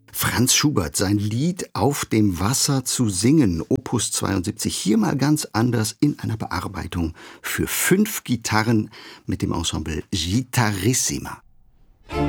Franz Schubert, sein Lied Auf dem Wasser zu singen, Opus 72, hier mal ganz anders in einer Bearbeitung für 5 Gitarren mit dem Ensemble Gitarrissima.